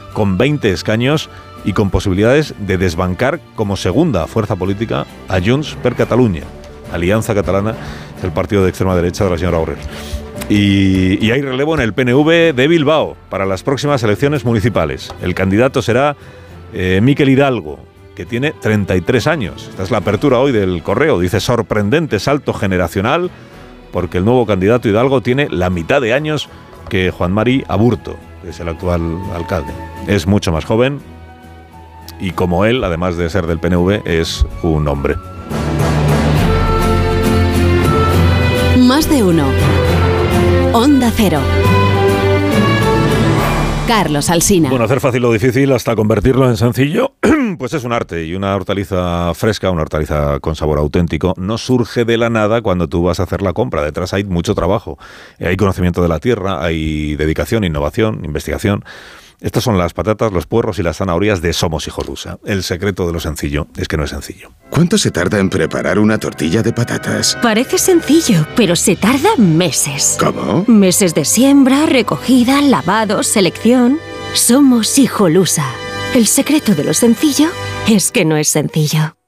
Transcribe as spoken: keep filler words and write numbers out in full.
con veinte escaños y con posibilidades de desbancar como segunda fuerza política a Junts per Catalunya. Alianza Catalana es el partido de extrema derecha de la señora Borrell. Y, y hay relevo en el P N V de Bilbao para las próximas elecciones municipales. El candidato será eh, Mikel Hidalgo, que tiene treinta y tres años. Esta es la apertura hoy del Correo. Dice, sorprendente salto generacional, porque el nuevo candidato Hidalgo tiene la mitad de años que Juan Mari Aburto, que es el actual alcalde. Es mucho más joven y, como él, además de ser del P N V, es un hombre. Más de uno. Onda Cero. Carlos Alsina. Bueno, hacer fácil lo difícil hasta convertirlo en sencillo, pues es un arte. Y una hortaliza fresca, una hortaliza con sabor auténtico, no surge de la nada cuando tú vas a hacer la compra. Detrás hay mucho trabajo. Hay conocimiento de la tierra, hay dedicación, innovación, investigación. Estas son las patatas, los puerros y las zanahorias de Somos Hijolusa. El secreto de lo sencillo es que no es sencillo. ¿Cuánto se tarda en preparar una tortilla de patatas? Parece sencillo, pero se tarda meses. ¿Cómo? Meses de siembra, recogida, lavado, selección. Somos Hijolusa. El secreto de lo sencillo es que no es sencillo.